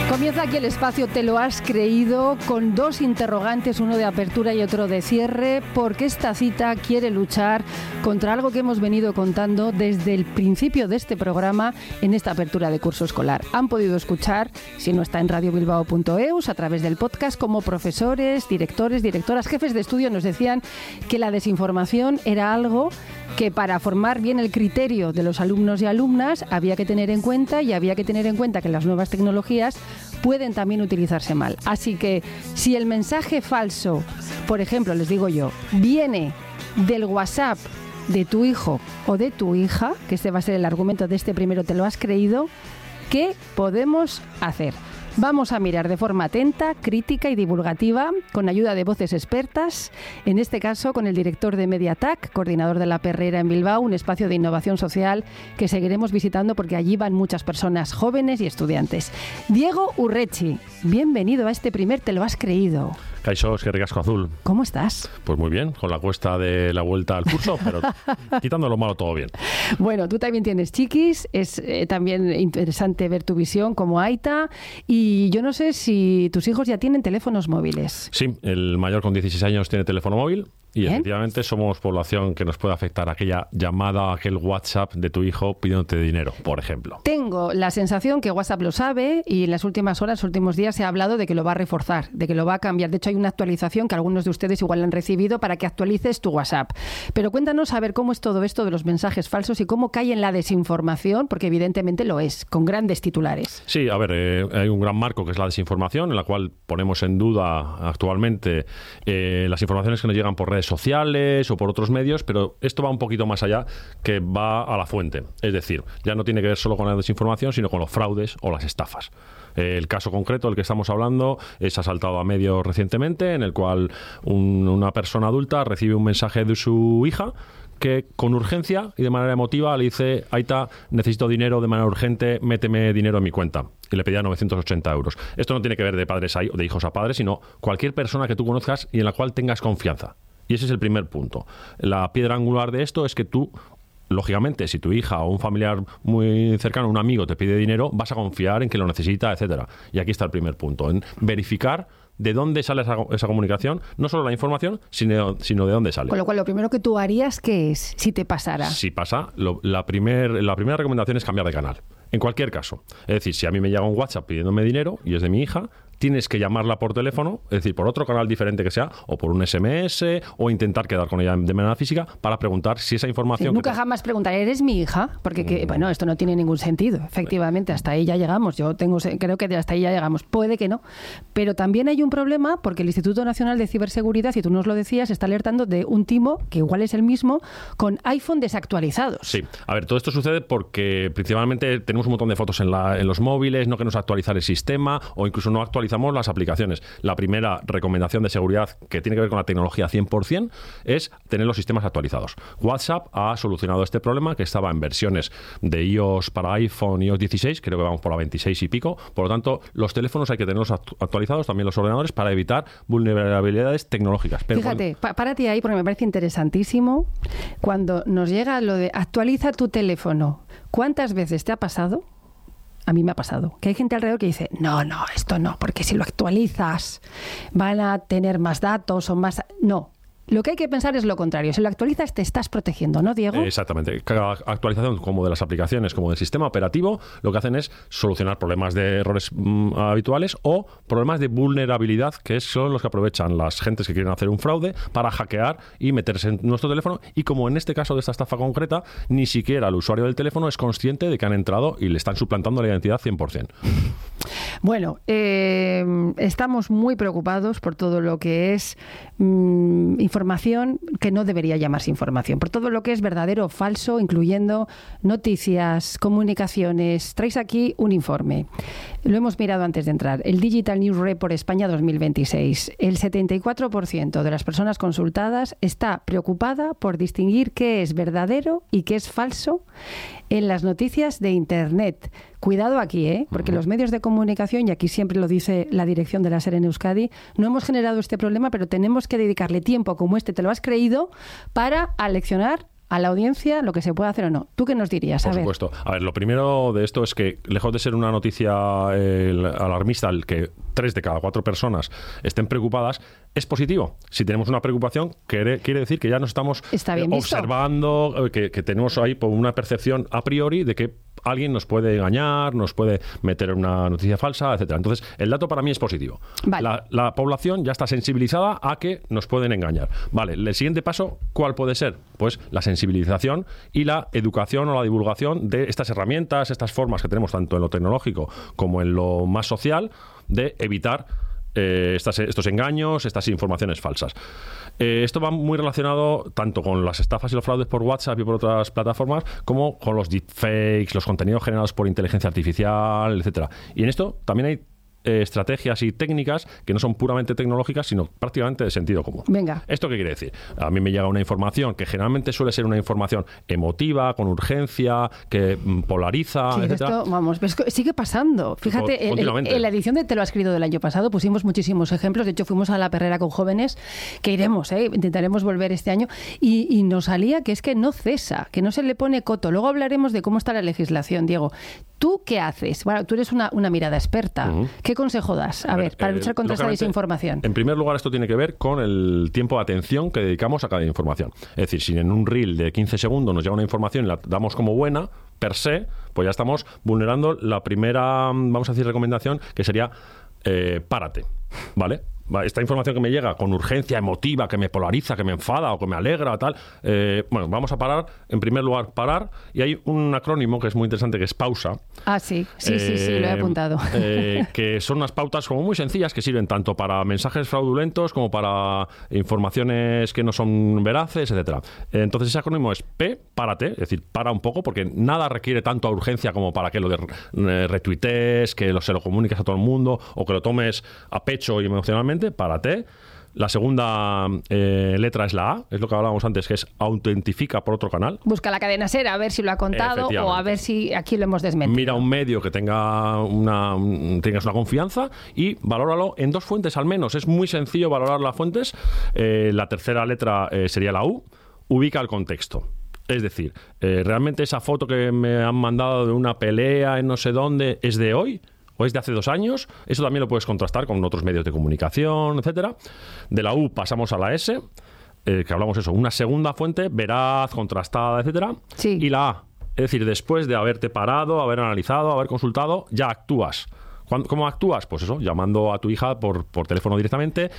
Comienza aquí el espacio Te lo has creído, con dos interrogantes, uno de apertura y otro de cierre, porque esta cita quiere luchar contra algo que hemos venido contando desde el principio de este programa en esta apertura de curso escolar. Han podido escuchar, si no está en radiobilbao.eus, a través del podcast, como profesores, directores, directoras, jefes de estudio nos decían que la desinformación era algo que para formar bien el criterio de los alumnos y alumnas había que tener en cuenta, y había que tener en cuenta que las nuevas tecnologías pueden también utilizarse mal. Así que si el mensaje falso, por ejemplo, les digo yo, viene del WhatsApp de tu hijo o de tu hija, que este va a ser el argumento de este primero Te lo has creído, ¿qué podemos hacer? Vamos a mirar de forma atenta, crítica y divulgativa, con ayuda de voces expertas, en este caso con el director de Mediatac, coordinador de La Perrera en Bilbao, un espacio de innovación social que seguiremos visitando porque allí van muchas personas jóvenes y estudiantes. Diego Urrechi, bienvenido a este primer Te lo has creído. Kaixo, es que ricasco azul. ¿Cómo estás? Pues muy bien, con la cuesta de la vuelta al curso, pero quitando lo malo todo bien. Bueno, tú también tienes chiquis, es también interesante ver tu visión como Aita, y yo no sé si tus hijos ya tienen teléfonos móviles. Sí, el mayor con 16 años tiene teléfono móvil. Y ¿bien? Efectivamente somos población que nos puede afectar aquella llamada, aquel WhatsApp de tu hijo pidiéndote dinero, por ejemplo. Tengo la sensación que WhatsApp lo sabe, y en las últimas horas, últimos días se ha hablado de que lo va a reforzar, de que lo va a cambiar. De hecho, hay una actualización que algunos de ustedes igual han recibido para que actualices tu WhatsApp. Pero cuéntanos a ver cómo es todo esto de los mensajes falsos y cómo cae en la desinformación, porque evidentemente lo es, con grandes titulares. Sí, a ver, hay un gran marco que es la desinformación, en la cual ponemos en duda actualmente las informaciones que nos llegan por redes sociales o por otros medios, pero esto va un poquito más allá, que va a la fuente. Es decir, ya no tiene que ver solo con la desinformación, sino con los fraudes o las estafas. El caso concreto del que estamos hablando es asaltado a medios recientemente, en el cual una persona adulta recibe un mensaje de su hija que con urgencia y de manera emotiva le dice: Aita, necesito dinero de manera urgente, méteme dinero en mi cuenta. Y le pedía 980 euros. Esto no tiene que ver de padres a, de hijos a padres, sino cualquier persona que tú conozcas y en la cual tengas confianza. Y ese es el primer punto. La piedra angular de esto es que tú, lógicamente, si tu hija o un familiar muy cercano, un amigo, te pide dinero, vas a confiar en que lo necesita, etcétera. Y aquí está el primer punto, en verificar de dónde sale esa comunicación, no solo la información, sino de dónde sale. Con lo cual, lo primero que tú harías, ¿qué es? Si te pasara. Si pasa, la primera recomendación es cambiar de canal. En cualquier caso. Es decir, si a mí me llega un WhatsApp pidiéndome dinero y es de mi hija, tienes que llamarla por teléfono, es decir, por otro canal diferente que sea, o por un SMS, o intentar quedar con ella de manera física para preguntar si esa información... Sí, nunca jamás preguntar, ¿eres mi hija? Porque, bueno, esto no tiene ningún sentido. Efectivamente, hasta ahí ya llegamos. Creo que hasta ahí ya llegamos. Puede que no. Pero también hay un problema, porque el Instituto Nacional de Ciberseguridad, y tú nos lo decías, está alertando de un timo, que igual es el mismo, con iPhone desactualizados. Sí. A ver, todo esto sucede porque principalmente tenemos un montón de fotos en los móviles, no queremos actualizar el sistema, o incluso no actualizamos las aplicaciones. La primera recomendación de seguridad, que tiene que ver con la tecnología 100%, es tener los sistemas actualizados. WhatsApp ha solucionado este problema, que estaba en versiones de iOS para iPhone, iOS 16, creo que vamos por la 26 y pico. Por lo tanto, los teléfonos hay que tenerlos actualizados, también los ordenadores, para evitar vulnerabilidades tecnológicas. Pero fíjate, párate ahí porque me parece interesantísimo. Cuando nos llega lo de actualiza tu teléfono, ¿cuántas veces te ha pasado? A mí me ha pasado que hay gente alrededor que dice, no, esto no, porque si lo actualizas van a tener más datos o más... No. Lo que hay que pensar es lo contrario. Si lo actualizas, te estás protegiendo, ¿no, Diego? Exactamente. Cada actualización, como de las aplicaciones, como del sistema operativo, lo que hacen es solucionar problemas de errores habituales o problemas de vulnerabilidad, que son los que aprovechan las gentes que quieren hacer un fraude para hackear y meterse en nuestro teléfono. Y como en este caso de esta estafa concreta, ni siquiera el usuario del teléfono es consciente de que han entrado y le están suplantando la identidad 100%. Bueno, estamos muy preocupados por todo lo que es información que no debería llamarse información, por todo lo que es verdadero o falso, incluyendo noticias, comunicaciones. Traes aquí un informe. Lo hemos mirado antes de entrar. El Digital News Report España 2026. El 74% de las personas consultadas está preocupada por distinguir qué es verdadero y qué es falso en las noticias de Internet. Cuidado aquí, porque los medios de comunicación, y aquí siempre lo dice la dirección de la SER en Euskadi, no hemos generado este problema, pero tenemos que dedicarle tiempo como este, te lo has creído, para aleccionar a la audiencia lo que se puede hacer o no. ¿Tú qué nos dirías? Por supuesto. A ver, lo primero de esto es que, lejos de ser una noticia alarmista, el que 3 de cada 4 personas estén preocupadas, es positivo. Si tenemos una preocupación, quiere decir que ya nos estamos observando, que tenemos ahí una percepción a priori de que alguien nos puede engañar, nos puede meter en una noticia falsa, etcétera. Entonces, el dato para mí es positivo. Vale. La población ya está sensibilizada a que nos pueden engañar. Vale, el siguiente paso, ¿cuál puede ser? Pues la sensibilización y la educación o la divulgación de estas herramientas, estas formas que tenemos tanto en lo tecnológico como en lo más social, de evitar estos engaños, estas informaciones falsas. Esto va muy relacionado tanto con las estafas y los fraudes por WhatsApp y por otras plataformas, como con los deepfakes, los contenidos generados por inteligencia artificial, etcétera. Y en esto también hay estrategias y técnicas que no son puramente tecnológicas, sino prácticamente de sentido común. Venga. ¿Esto qué quiere decir? A mí me llega una información que generalmente suele ser una información emotiva, con urgencia, que polariza, sí, etcétera. Esto, vamos, sigue pasando. Fíjate, en la edición de Te lo ha escrito del año pasado pusimos muchísimos ejemplos. De hecho, fuimos a la perrera con jóvenes, que iremos, intentaremos volver este año, y nos salía que es que no cesa, que no se le pone coto. Luego hablaremos de cómo está la legislación, Diego. ¿Tú qué haces? Bueno, tú eres una mirada experta. ¿Qué consejo das? A ver, para luchar contra esa desinformación. En primer lugar, esto tiene que ver con el tiempo de atención que dedicamos a cada información. Es decir, si en un reel de 15 segundos nos llega una información y la damos como buena, per se, pues ya estamos vulnerando la primera, vamos a decir, recomendación, que sería párate, ¿vale? Esta información que me llega con urgencia emotiva, que me polariza, que me enfada o que me alegra, tal, bueno, vamos a parar. En primer lugar, parar. Y hay un acrónimo que es muy interesante, que es pausa. Ah, sí, lo he apuntado. Que son unas pautas como muy sencillas que sirven tanto para mensajes fraudulentos como para informaciones que no son veraces, etcétera. Entonces ese acrónimo es P, párate, es decir, para un poco, porque nada requiere tanto urgencia como para que lo retuitees, que se lo comuniques a todo el mundo o que lo tomes a pecho y emocionalmente. Párate. La segunda letra es la A, es lo que hablábamos antes, que es autentifica por otro canal. Busca la cadena SER a ver si lo ha contado o a ver si aquí lo hemos desmentido. Mira un medio que tengas una confianza y valóralo en 2 fuentes al menos. Es muy sencillo valorar las fuentes. La tercera letra sería la U. Ubica el contexto. Es decir, ¿realmente esa foto que me han mandado de una pelea en no sé dónde es de hoy? ¿O es de hace 2 años? Eso también lo puedes contrastar con otros medios de comunicación, etcétera. De la U pasamos a la S, que hablamos eso, una segunda fuente, veraz, contrastada, etcétera. Sí. Y la A, es decir, después de haberte parado, haber analizado, haber consultado, ya actúas. ¿Cómo actúas? Pues eso, llamando a tu hija por teléfono directamente,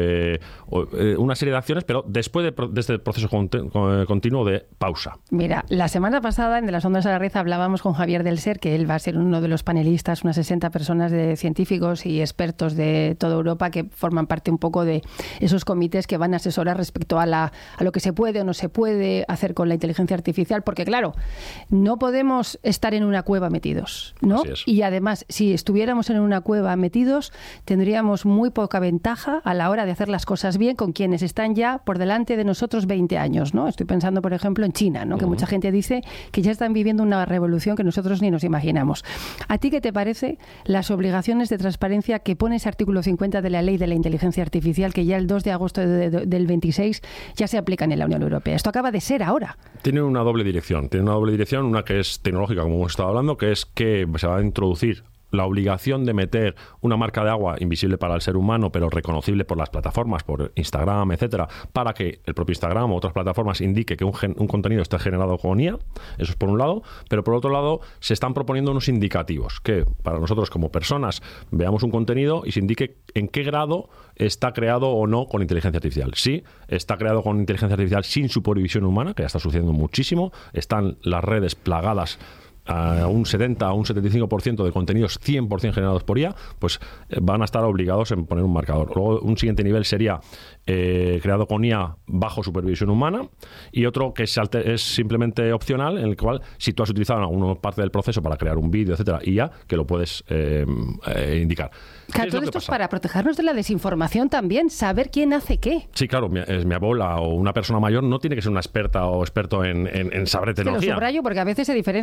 una serie de acciones, pero después de este proceso continuo de pausa. Mira, la semana pasada en De las Ondas a la Red hablábamos con Javier del Ser, que él va a ser uno de los panelistas, unas 60 personas de científicos y expertos de toda Europa que forman parte un poco de esos comités que van a asesorar respecto a lo que se puede o no se puede hacer con la inteligencia artificial, porque claro, no podemos estar en una cueva metidos, ¿no? Así es. Y además, si estuviéramos en una cueva metidos, tendríamos muy poca ventaja a la hora de hacer las cosas bien con quienes están ya por delante de nosotros 20 años, ¿no? Estoy pensando, por ejemplo, en China, ¿no? Que mucha gente dice que ya están viviendo una revolución que nosotros ni nos imaginamos. ¿A ti qué te parece las obligaciones de transparencia que pone ese artículo 50 de la Ley de la Inteligencia Artificial, que ya el 2 de agosto del 26 ya se aplican en la Unión Europea? Esto acaba de ser ahora. Tiene una doble dirección. Una que es tecnológica, como hemos estado hablando, que es que se va a introducir la obligación de meter una marca de agua invisible para el ser humano, pero reconocible por las plataformas, por Instagram, etcétera, para que el propio Instagram o otras plataformas indique que un contenido está generado con IA. Eso es por un lado, pero por otro lado se están proponiendo unos indicativos que para nosotros como personas veamos un contenido y se indique en qué grado está creado o no con inteligencia artificial. Sí, está creado con inteligencia artificial sin supervisión humana, que ya está sucediendo muchísimo. Están las redes plagadas a un 70 a un 75% de contenidos 100% generados por IA, pues van a estar obligados en poner un marcador. Luego un siguiente nivel sería creado con IA bajo supervisión humana, y otro que es simplemente opcional, en el cual si tú has utilizado en alguna parte del proceso para crear un vídeo, etcétera, IA, que lo puedes indicar. Claro, todo esto es para protegernos de la desinformación también, saber quién hace qué. Sí, claro, mi abuela o una persona mayor no tiene que ser una experta o experto en saber tecnología. Lo subrayo porque a veces se diferencia,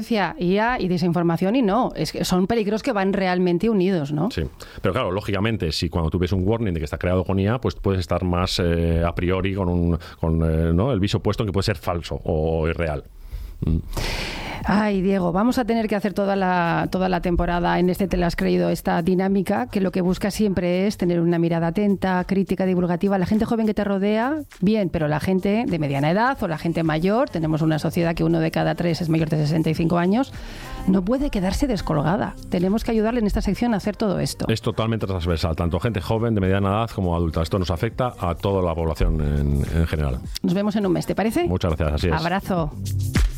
tecnología y desinformación, y no, es que son peligros que van realmente unidos, ¿no? Sí, pero claro, lógicamente, si cuando tú ves un warning de que está creado con IA, pues puedes estar más a priori con el viso puesto en que puede ser falso o irreal. Ay, Diego, vamos a tener que hacer toda la temporada en Te lo has creído, esta dinámica que lo que busca siempre es tener una mirada atenta, crítica, divulgativa. La gente joven que te rodea, bien, pero la gente de mediana edad o la gente mayor, tenemos una sociedad que 1 de cada 3 es mayor de 65 años, no puede quedarse descolgada. Tenemos que ayudarle en esta sección a hacer todo esto. Es totalmente transversal, tanto gente joven, de mediana edad como adulta. Esto nos afecta a toda la población en general. Nos vemos en un mes, ¿te parece? Muchas gracias, así es. Abrazo.